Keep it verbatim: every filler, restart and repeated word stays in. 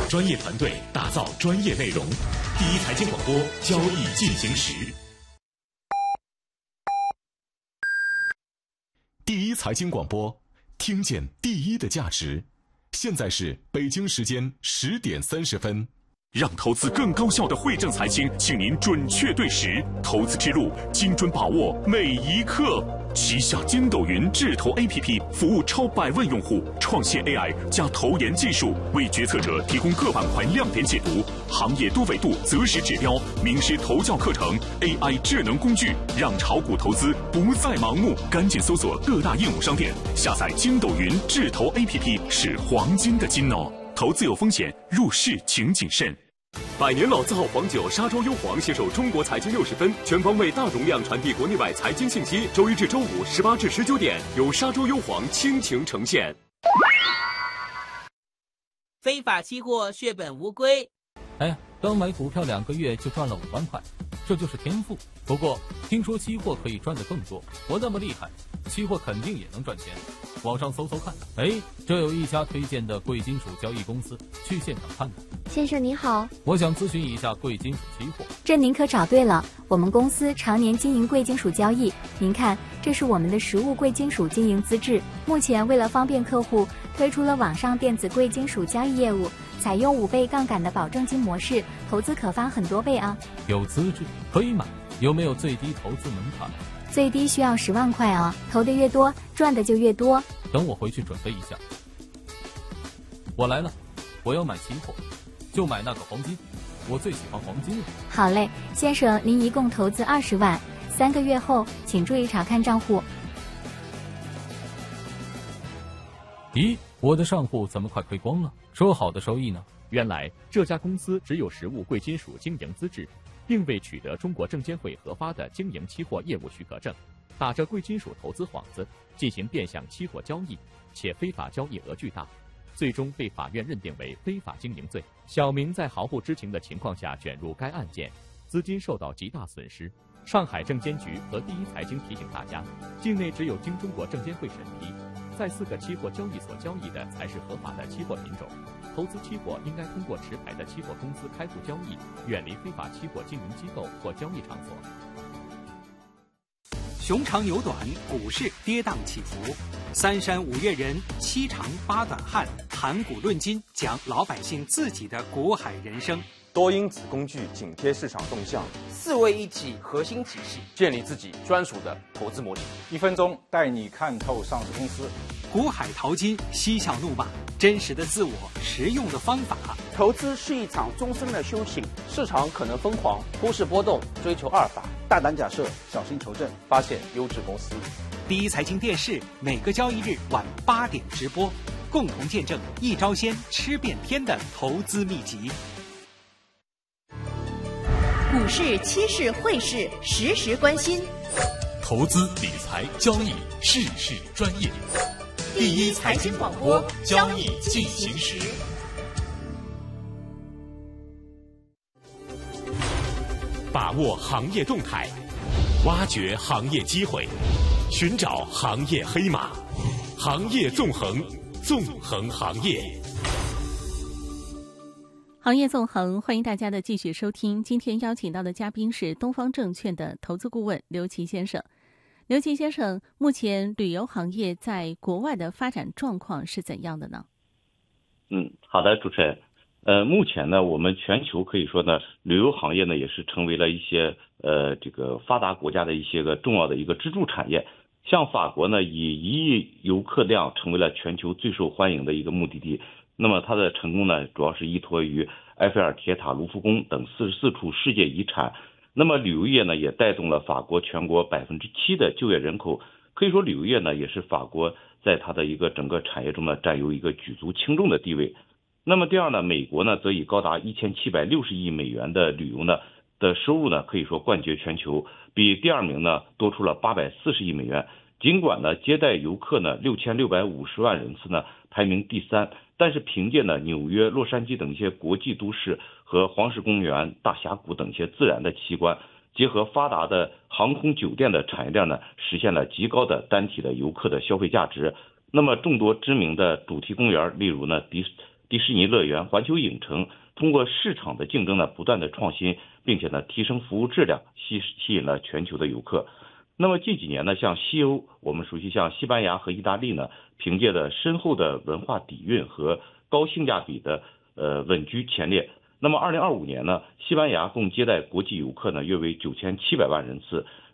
专业团队打造专业内容。第一财经广播，交易进行时。第一财经广播，听见第一的价值。现在是北京时间十点三十分。让投资更高效的汇正财经，请您准确对时，投资之路精准把握每一刻。旗下筋斗云智投 A P P 服务超百万用户，创新 A I 加投研技术，为决策者提供各板块亮点解读、行业多维度择时指标、名师投教课程、A I 智能工具，让炒股投资不再盲目。赶紧搜索各大应用商店，下载筋斗云智投 A P P 是黄金的金哦。投资有风险，入市请谨慎。百年老字号黄酒沙州优黄携手中国财经六十分，全方位大容量传递国内外财经信息。周一至周五十八至十九点，由沙州优黄倾情呈现。 非法期货血本无归。 哎呀，刚买股票两个月就赚了五万块，这就是天赋。不过听说期货可以赚得更多，我那么厉害，期货肯定也能赚钱。网上搜搜看，哎，这有一家推荐的贵金属交易公司，去现场看看。 先生您好， 我想咨询一下贵金属期货。 这您可找对了，我们公司常年经营贵金属交易。您看，这是我们的实物贵金属经营资质。目前为了方便客户，推出了网上电子贵金属交易业务，采用五倍杠杆的保证金模式，投资可翻很多倍啊。 有资质可以买，有没有最低投资门槛？ 最低需要十万块啊，投的越多，赚的就越多。 等我回去准备一下。我来了，我要买期货，就买那个黄金，我最喜欢黄金了。 好嘞，先生，您一共投资二十万，三个月后请注意查看账户。 咦，我的账户怎么快亏光了？说好的收益呢？ 原来这家公司只有实物贵金属经营资质，并未取得中国证监会核发的经营期货业务许可证，打着贵金属投资幌子进行变相期货交易，且非法交易额巨大，最终被法院认定为非法经营罪。小明在毫不知情的情况下卷入该案件，资金受到极大损失。上海证监局和第一财经提醒大家，境内只有经中国证监会审批，在四个期货交易所交易的才是合法的期货品种。投资期货应该通过持牌的期货公司开户交易，远离非法期货经营机构或交易场所。 熊长牛短，股市跌宕起伏，三山五岳人，七长八短汉，谈股论金，讲老百姓自己的股海人生。 多因子工具紧贴市场动向， 四位一体核心体系，建立自己专属的投资模型。 一分钟带你看透上市公司。 股海淘金，嬉笑怒骂，真实的自我，实用的方法。 投资是一场终身的修行，市场可能疯狂，忽视波动，追求阿尔法， 大胆假设，小心求证， 发现优质公司。 第一财经电视每个交易日晚八点直播，共同见证一招鲜吃遍天的投资秘籍。 股市、期市、汇市，时时关心。 投资理财交易，事事专业。第一财经广播，交易进行时。把握行业动态，挖掘行业机会，寻找行业黑马，行业纵横，纵横行业。 行业纵横，欢迎大家的继续收听。今天邀请到的嘉宾是东方证券的投资顾问刘琦先生。刘琦先生，目前旅游行业在国外的发展状况是怎样的呢？ 嗯，好的，主持人。呃，目前呢，我们全球可以说呢，旅游行业呢也是成为了一些呃这个发达国家的一些个重要的一个支柱产业。像法国呢，以一亿游客量成为了全球最受欢迎的一个目的地。那么它的成功呢，主要是依托于埃菲尔铁塔、卢浮宫等四十四处世界遗产。那么旅游业呢，也带动了法国全国百分之七的就业人口。可以说，旅游业呢，也是法国在它的一个整个产业中呢，占有一个举足轻重的地位。那么第二呢，美国呢，则以高达一千七百六十亿美元的旅游呢的收入呢，可以说冠绝全球，比第二名呢多出了八百四十亿美元。尽管呢，接待游客呢六千六百五十万人次呢排名第三，但是凭借呢纽约、洛杉矶等一些国际都市和黄石公园、大峡谷等一些自然的奇观，结合发达的航空酒店的产业链呢，实现了极高的单体的游客的消费价值。那么众多知名的主题公园，例如呢迪迪士尼乐园、环球影城通过市场的竞争呢，不断的创新，并且呢提升服务质量，吸吸引了全球的游客。那么近几年呢，像西欧，我们熟悉像西班牙和意大利呢，凭借着深厚的文化底蕴和高性价比的呃稳居前列。那么二零二五年呢，西班牙共接待国际游客呢约为九千七百万人次，